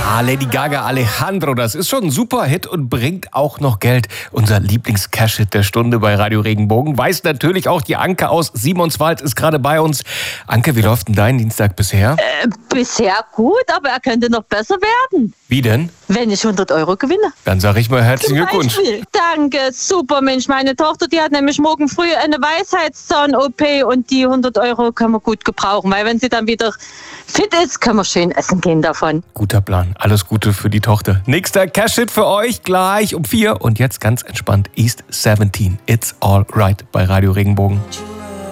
Ja, Lady Gaga, Alejandro, das ist schon ein super Hit und bringt auch noch Geld. Unser Lieblings-Cash-Hit der Stunde bei Radio Regenbogen. Weiß natürlich auch die Anke aus Simonswald ist gerade bei uns. Anke, wie läuft denn dein Dienstag bisher? Bisher gut, aber er könnte noch besser werden. Wie denn? Wenn ich 100 € gewinne. Dann sage ich mal herzlichen Glückwunsch. Danke, super Mensch. Meine Tochter, die hat nämlich morgen früh eine Weisheitszahn-OP und die 100 € können wir gut gebrauchen, weil wenn sie dann wieder fit ist, können wir schön essen gehen davon. Guter Plan. Alles Gute für die Tochter. Nächster Cash-Hit für euch gleich um 4 und jetzt ganz entspannt East 17. It's all right bei Radio Regenbogen.